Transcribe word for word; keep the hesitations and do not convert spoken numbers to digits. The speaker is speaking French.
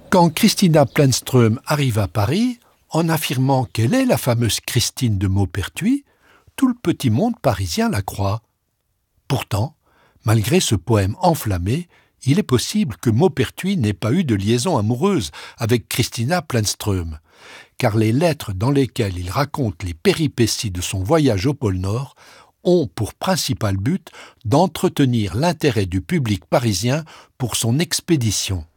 Quand Christina Plenström arrive à Paris, en affirmant qu'elle est la fameuse Christine de Maupertuis, tout le petit monde parisien la croit. Pourtant, malgré ce poème enflammé, il est possible que Maupertuis n'ait pas eu de liaison amoureuse avec Christina Plenström, car les lettres dans lesquelles il raconte les péripéties de son voyage au pôle Nord ont pour principal but d'entretenir l'intérêt du public parisien pour son expédition.